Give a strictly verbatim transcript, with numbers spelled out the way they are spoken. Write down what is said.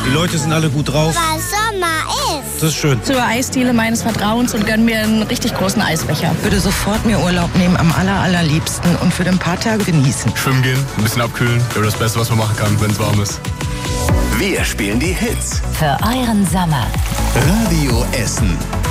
Die Leute sind alle gut drauf. Weil Sommer ist. Das ist schön. Zur Eisdiele meines Vertrauens und gönn mir einen richtig großen Eisbecher. Würde sofort mir Urlaub nehmen, am aller, allerliebsten und für ein paar Tage genießen. Schwimmen gehen, ein bisschen abkühlen. Wäre das Beste, was man machen kann, wenn es warm ist. Wir spielen die Hits. Für euren Sommer. Radio Essen.